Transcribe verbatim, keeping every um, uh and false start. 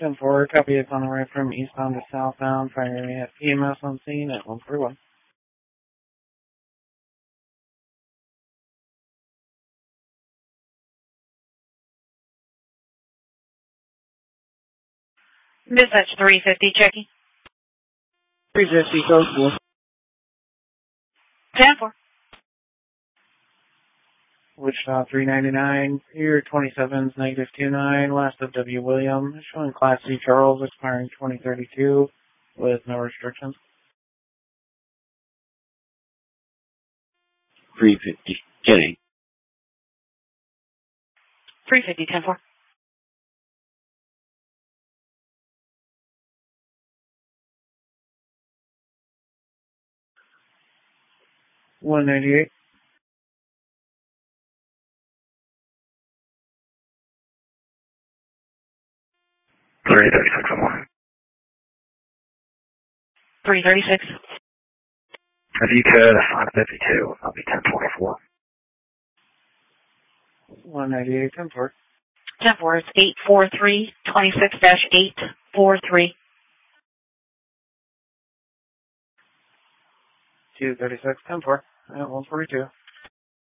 ten four, copy is on the right from eastbound to southbound. Primary at P M S on scene at one forty-one. Dispatch three fifty, checking. three fifty, code four. ten four. Wichita three ninety-nine, Pier twenty-seven's negative two nine, last of W. William, showing Class C Charles, expiring twenty thirty-two, with no restrictions. three fifty, getting. three fifty, ten four. one ninety-eight. three thirty-six, I'm on. three thirty-six. If you could, five fifty-two, I'll be ten twenty-four. one ninety-eight, ten four. ten four, it's eight four three, twenty-six dash eight four three. two thirty-six, ten four, at one forty-two.